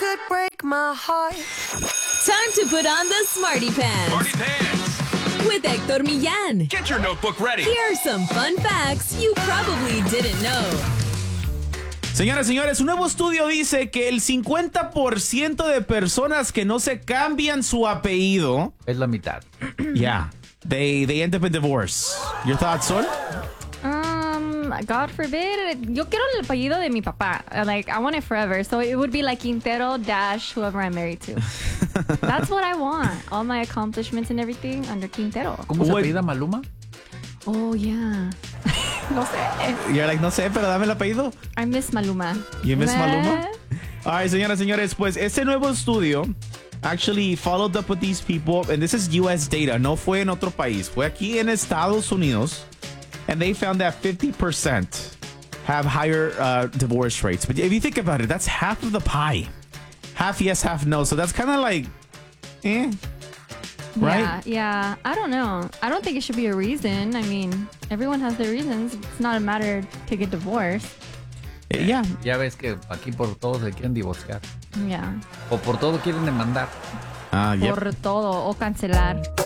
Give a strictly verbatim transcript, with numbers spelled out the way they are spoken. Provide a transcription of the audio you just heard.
could break my heart. Time to put on the Smarty Pants. Smarty Pants. With Hector Millán. Get your notebook ready. Here are some fun facts you probably didn't know. Señoras y señores, un nuevo estudio dice que el cincuenta por ciento de personas que no se cambian su apellido, Es la mitad. yeah, they, they end up in divorce. Your thoughts, Sol? Um, God forbid. Yo quiero el apellido de mi papá. Like, I want it forever. So it would be like Quintero dash whoever I'm married to. That's what I want. All my accomplishments and everything under Quintero. ¿Cómo se What- apellida Maluma? Oh, yeah. No sé. You're like, no sé, pero dame el apellido. I miss Maluma. You miss Meh. Maluma? All right, señoras y señores, pues este nuevo estudio actually followed up with these people, and this is U S data, no fue en otro país, fue aquí en Estados Unidos, and they found that fifty percent have higher uh, divorce rates. But if you think about it, that's half of the pie. Half yes, half no. So that's kind of like, eh, right? Yeah, yeah. I don't know. I don't think it should be a reason. I mean, everyone has their reasons. It's not a matter to get divorced. Yeah. Ya ves que aquí por todo se quieren divorciar. Yeah. O por todo quieren demandar. Uh, yep. Por todo o cancelar.